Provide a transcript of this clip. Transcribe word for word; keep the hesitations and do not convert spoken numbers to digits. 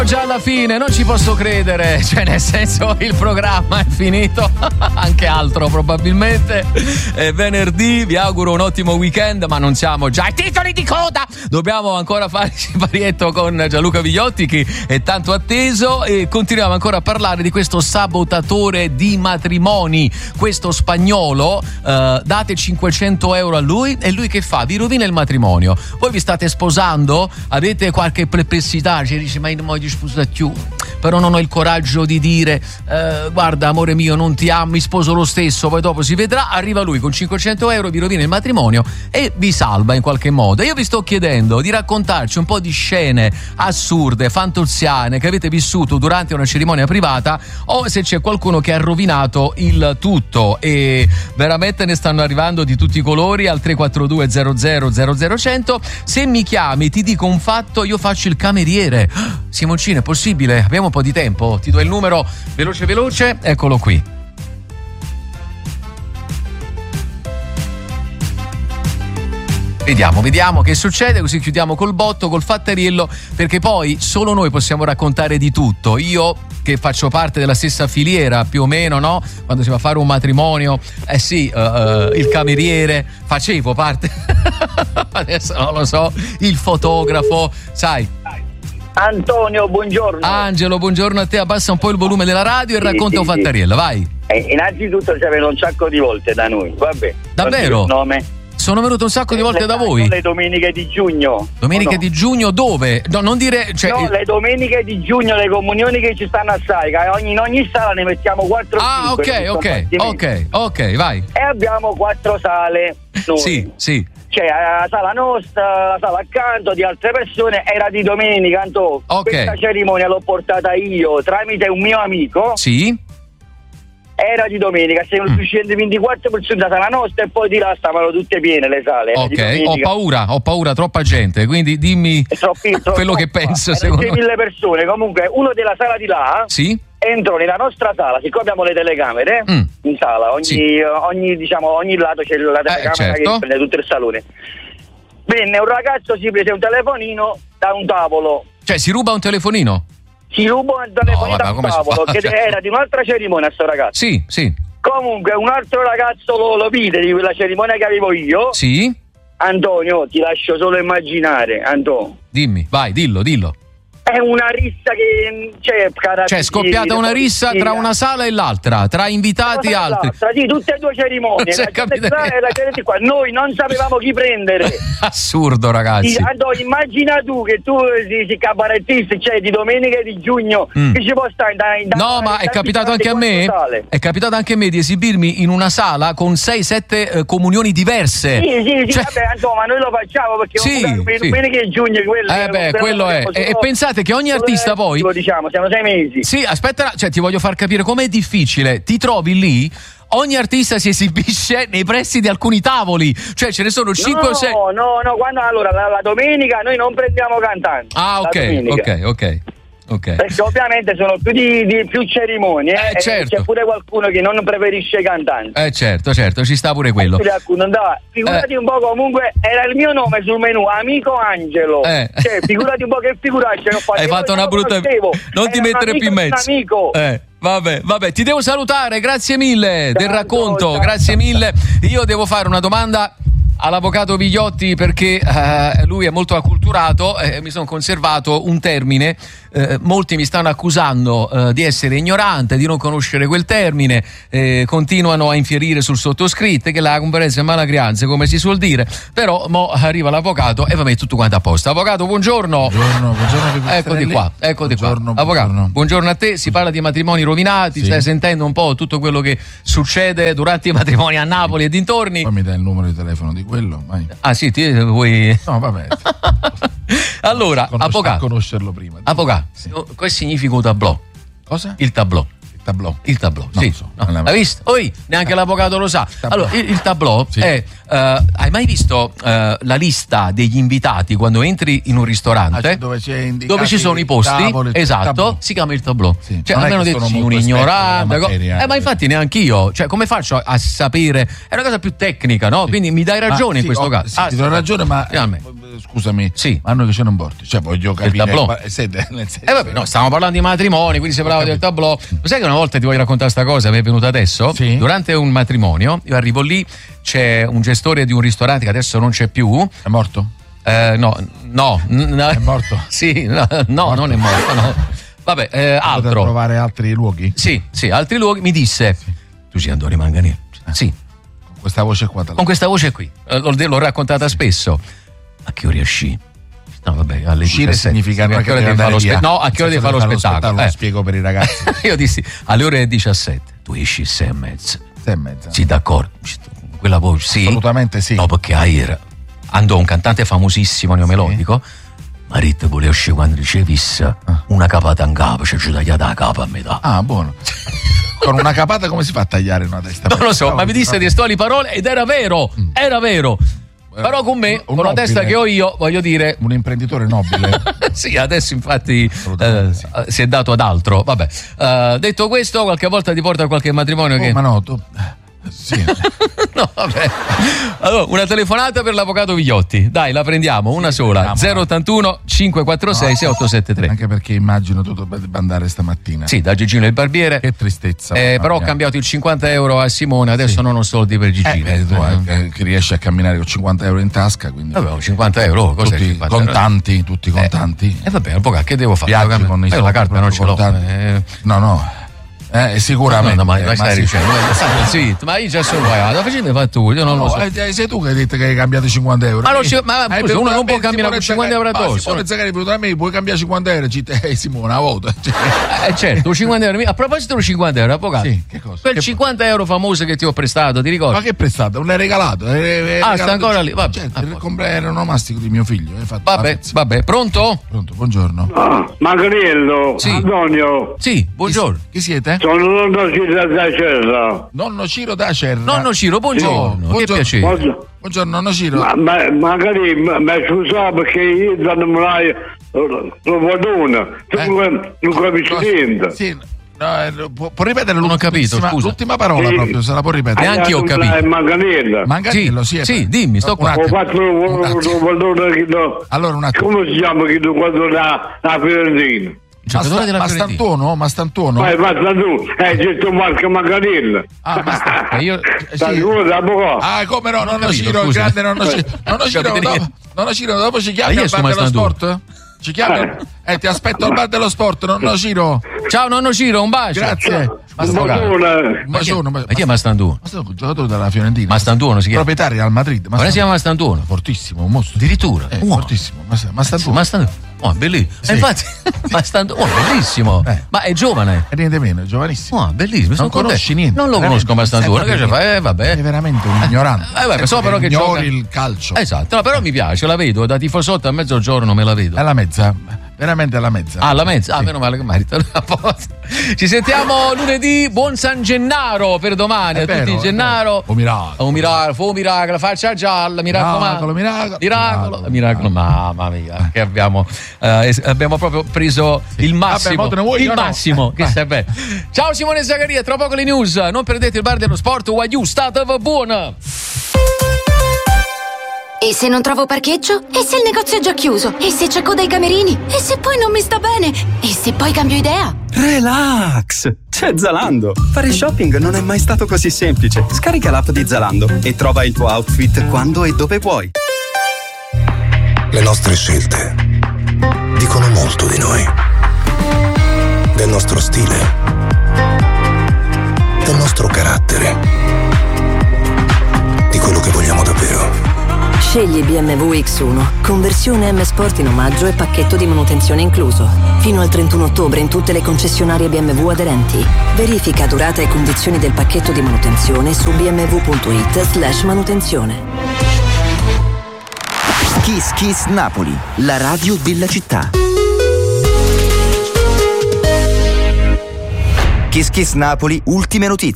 Già alla fine, non ci posso credere, cioè nel senso il programma è finito, anche altro probabilmente. È venerdì, vi auguro un ottimo weekend, ma non siamo già ai titoli di coda. Dobbiamo ancora fare il siparietto con Gianluca Vigliotti che è tanto atteso e continuiamo ancora a parlare di questo sabotatore di matrimoni, questo spagnolo. Uh, date cinquecento euro a lui e lui che fa? Vi rovina il matrimonio. Voi vi state sposando, avete qualche perplessità, ci dice ma non voglio sposare più, però non ho il coraggio di dire eh, guarda amore mio non ti amo, mi sposo lo stesso, poi dopo si vedrà. Arriva lui con cinquecento euro, vi rovina il matrimonio e vi salva in qualche modo. Io vi sto chiedendo di raccontarci un po' di scene assurde, fantozziane che avete vissuto durante una cerimonia privata, o se c'è qualcuno che ha rovinato il tutto, e veramente ne stanno arrivando di tutti i colori al tre quattro due zero zero zero zero cento. Se mi chiami ti dico un fatto, io faccio il cameriere. Simoncino, è possibile? Abbiamo un po' di tempo? Ti do il numero veloce veloce, eccolo qui. Vediamo, vediamo che succede, così chiudiamo col botto, col fatteriello, perché poi solo noi possiamo raccontare di tutto. Io che faccio parte della stessa filiera più o meno, no? Quando si va a fare un matrimonio, eh sì, uh, uh, il cameriere, facevo parte, adesso non lo so, il fotografo, sai. Antonio, buongiorno. Angelo, buongiorno a te, abbassa un po' il volume della radio e sì, racconta sì, un fatteriello, sì. Vai. Eh, innanzitutto ci avete un sacco di volte da noi, vabbè. Davvero? Nome. Sono venuto un sacco di volte le, da voi. Le domeniche di giugno. Domeniche no? di giugno dove? No, non dire. Cioè, no, le domeniche di giugno, le comunioni che ci stanno assai. Ogni, in ogni sala ne mettiamo quattro. Ah, ok, ok, ok, ok, vai. E abbiamo quattro sale. Noi. Sì, sì. Cioè la sala nostra, la sala accanto di altre persone era di domenica, Anto. Ok. Questa cerimonia l'ho portata io tramite un mio amico. Sì. Era di domenica, siamo mm. sufficienti ventiquattro persone da sala nostra e poi di là stavano tutte piene le sale. Ok, ho paura, ho paura, troppa gente, quindi dimmi troppi, troppo, quello che penso. Secondo mille persone, comunque uno della sala di là. Sì. Entrò nella nostra sala, siccome abbiamo le telecamere mm. in sala, ogni, sì. ogni, diciamo, ogni lato c'è la telecamera eh, certo. che prende tutto il salone. Venne un ragazzo, si prese un telefonino da un tavolo. Cioè si ruba un telefonino? Si ruba un telefonino no, da un tavolo, che cioè... era di un'altra cerimonia sto ragazzo. Sì, sì. Comunque un altro ragazzo lo, lo vide di quella cerimonia che avevo io. Sì. Antonio, ti lascio solo immaginare, Antonio. Dimmi, vai, dillo, dillo. È una rissa che c'è, cioè, cioè è scoppiata una rissa tra una sala e l'altra, tra invitati e altri. Sì, tutte e due cerimonie. La gente qua e la gente qua. Noi non sapevamo chi prendere. Assurdo, ragazzi. Sì, Antonio, immagina tu che tu sei, sei cabarettista, cioè di domenica e di giugno, mm. che ci può stare in, in, no, in, ma in, è capitato anche a me. Sale. È capitato anche a me di esibirmi in una sala con sei sette eh, comunioni diverse. Sì, sì, sì, cioè... vabbè, Antonio, ma noi lo facciamo perché sì, per sì. domenica e giugno quello. Eh beh, quello è. E, e pensate che ogni artista poi lo diciamo, siamo sei mesi. Sì, aspetta, cioè ti voglio far capire com'è difficile. Ti trovi lì, ogni artista si esibisce nei pressi di alcuni tavoli, cioè ce ne sono cinque o sei. No, no, no, quando allora la, la domenica noi non prendiamo cantanti. Ah, ok, ok, ok. Okay. Perché ovviamente sono più di, di più cerimonie eh, eh, certo. C'è pure qualcuno che non preferisce i cantanti. Eh certo, certo, ci sta pure quello. Figurati eh. un po', comunque era il mio nome sul menù, Amico Angelo. Eh. Cioè, figurati un po' che figuraccia che ho fatto. Hai fatto una brutta. Non ti mettere più in mezzo. Amico. Eh. Vabbè, vabbè, ti devo salutare, grazie mille del ciao, racconto, ciao. Grazie mille. Io devo fare una domanda all'avvocato Vigliotti perché eh, lui è molto acculturato e eh, mi sono conservato un termine. Eh, molti mi stanno accusando eh, di essere ignorante, di non conoscere quel termine, eh, continuano a infierire sul sottoscritto che la conferenza è mala crianza, come si suol dire, però mo arriva l'avvocato e va bene tutto quanto a posto. Avvocato, buongiorno. Buongiorno, buongiorno. Eccoti qua, eccoti buongiorno, qua. Avvocato, buongiorno. buongiorno a te. Si parla di matrimoni rovinati, sì. Stai sentendo un po' tutto quello che succede durante i matrimoni a Napoli e dintorni. Poi mi dai il numero di telefono di quello? Vai. Ah sì, ti vuoi... No, vabbè. Allora, Conosci- avvocato. conoscerlo prima. Avvocato, sì. Cosa significa un tableau? Cosa? Il tableau. Il tableau. Il tableau, no, sì. So, no. Hai visto? Oi, neanche l'avvocato lo sa. Tableau. Allora, il, il tableau sì. è... Uh, hai mai visto uh, la lista degli invitati quando entri in un ristorante? Ah, cioè dove, c'è dove ci sono i posti? Tavoli, esatto, tableau. Si chiama il tableau. Sì. Cioè, non almeno detto un ignorante. Materia, eh, ma infatti neanche io. Cioè, come faccio a, a sapere? È una cosa più tecnica, no? Sì. Quindi mi dai ragione ma, in sì, questo ho, caso. Sì, ah, ti do ragione, ma scusami, sì. ma noi che ce non porti? Cioè, voglio capire. Tableau. Eh, siete, nel senso, eh vabbè, no, stavamo parlando di matrimoni, quindi si parlava del tableau. Lo sai che una volta ti voglio raccontare sta cosa, mi è venuta adesso? Sì. Durante un matrimonio, io arrivo lì, c'è un gestore di un ristorante che adesso non c'è più. È morto? Eh, no, no. no. È morto? Sì, no, no morto. non è morto, no. Vabbè, eh, altro. Poter trovare altri luoghi? Sì, sì, altri luoghi. Mi disse, sì. Tu sei Andoni Manganello? Eh. Sì. Con questa voce qua? Con questa voce qui. Eh, l'ho, l'ho raccontata spesso. A che ora esci? No, vabbè, alle uscire significa a che ora devi fare lo spe- no, a che ora devi fare lo spettacolo? Lo eh. spiego per i ragazzi. Io dissi alle ore diciassette. Tu esci sei e mezza. Sei e mezza. Sì, d'accordo. Quella voce, sì. Assolutamente sì. No, perché ayer andò un cantante famosissimo neomelodico. Sì. Marit voleva uscire quando ricevisse ah. una capata in capo, cioè ci tagliata la capa a metà. Ah, buono. Con una capata come si fa a tagliare una testa? Non lo so, no, ma mi disse testuali parole ed era vero, mm. era vero. Però con me, un con nobile, la testa che ho io, voglio dire... Un imprenditore nobile. Sì, adesso infatti eh, sì. si è dato ad altro. Vabbè, uh, detto questo, qualche volta ti porta a qualche matrimonio oh, che... ma no, tu... Sì. No, vabbè. Allora, una telefonata per l'avvocato Vigliotti. Dai, la prendiamo, una sì, sola. zero ottantuno cinquequaquarantasei no, sei otto sette tre. Anche perché immagino tu dovrebbe andare stamattina. Sì, da Gigino il barbiere. Che tristezza. Eh, però ho cambiato il cinquanta euro a Simone, adesso sì. non ho soldi per Gigino. Eh, tu eh, che riesci a camminare con cinquanta euro in tasca, quindi. Vabbè, cinquanta euro, cos'è? Tutti cinquanta contanti, euro? Tutti contanti. E eh, eh, vabbè, avvocato, che devo fare? Viaggi con i io la carta non ce l'ho. Eh. No, no. Eh, sicuramente. No, no, ma, ma stai sì. dicendo, sì, ma io già sono pagato, facendo fa tu, io non no, lo so. Eh, sei tu che hai detto che hai cambiato cinquanta euro. Ma, ci, ma eh, scusa, uno non può cambiare con cinquanta euro addosso. Simone Zaccari, per me puoi cambiare cinquanta euro, eh, Simone, una volta. Eh certo, cinquanta euro. A proposito di cinquanta euro, avvocato. Sì, che cosa? Quel che cinquanta euro famoso che ti ho prestato, ti ricordi? Ma che prestato? Non l'hai regalato? È, è ah, regalato. sta ancora lì. Vabbè. Certo, il compleanno onomastico di mio figlio. Vabbè, vabbè, pronto? Pronto, buongiorno. Ah, Manganello, sì. Antonio. Sì, buongiorno. Chi, chi siete? Sono nonno Ciro da Cerra. Nonno Ciro da Cerra. Nonno Ciro, buongiorno. Sì. Che piacere. Buongiorno, buongiorno nonno Ciro. Ma, ma magari mi scusa perché io non mai fortuna. Tu non capisci niente. Sì. No, eh, può, può ripetere non ho capito, scusa. L'ultima parola sì. proprio, se la può ripetere. Neanche io ho capito. Manganello. Manganello, sì. Sì, sì, dimmi, sto qua. Ho fatto un allora un attimo. Come si chiama chi quando la la Fiorentina? Ma, sta, ma Stantuono? Ma Stantuono? Ma Stantuono, eh, c'è il Marco Manganello. Ah, ma sta, io sì. Ah, come no, nonno Ciro, il grande nonno Ciro. Nonno Ciro, dopo, nonno Ciro, dopo ci chiami al bar dello sport? Ci chiami? Eh, ti aspetto al bar dello sport, nonno Ciro. Ciao nonno Ciro, un bacio. Grazie. Ma Stantuono. Ma chi è, ma chi è Mastantuono? Mastantuono, un giocatore della Fiorentina. Mastantuono si chiama. Proprietario al Madrid. Ma si chiama Mastantuono? Fortissimo, un mostro. Addirittura? Eh, fortissimo. Mastantuono. Mastantuno. Oh, bellissimo. Sì. Infatti, Mastantuno, oh, bellissimo. Eh. Ma è giovane. E niente meno, è giovanissimo. Oh, bellissimo. Non conosci niente. Non lo conosco Mastantuno. Che fa? Eh, vabbè. È veramente un ignorante. Eh, vabbè, so però che gioca il calcio. Esatto, no, però mi piace, la vedo da tifosotto a mezzogiorno, me la vedo. È la mezza. Veramente alla mezza. Ah, alla mezza? Ah, sì. Meno male che merita. Ci sentiamo lunedì. Buon San Gennaro per domani. È a vero, tutti Gennaro. O miracolo. O miracolo, fu miracolo, faccia gialla, mi raccomando. Miracolo, miracolo. Miracolo, miracolo. Mamma mia, che abbiamo, eh, abbiamo proprio preso sì. il massimo. Vabbè, vuoi, il massimo. No. Che serve. Ciao Simone Zaccaria, tra poco le news. Non perdete il bar dello sport. Wagyu, state buona. E se non trovo parcheggio? E se il negozio è già chiuso? E se c'è coda ai camerini? E se poi non mi sta bene? E se poi cambio idea? Relax! C'è Zalando! Fare shopping non è mai stato così semplice. Scarica l'app di Zalando e trova il tuo outfit quando e dove vuoi. Le nostre scelte dicono molto di noi. Del nostro stile. Del nostro carattere. Di quello che vogliamo davvero. Scegli B M W X uno, conversione M Sport in omaggio e pacchetto di manutenzione incluso. Fino al trentuno ottobre in tutte le concessionarie B M W aderenti. Verifica durata e condizioni del pacchetto di manutenzione su bmw.it slash manutenzione. Kiss Kiss Napoli, la radio della città. Kiss Kiss Napoli, ultime notizie.